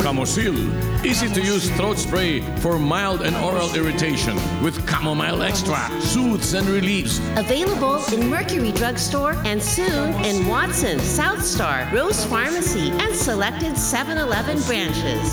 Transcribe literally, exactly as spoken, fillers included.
Camosil, easy-to-use throat spray for mild and oral irritation with Chamomile Extra, soothes and relieves. Available in Mercury Drugstore and soon in Watson, South Star, Rose Pharmacy, and selected seven eleven branches.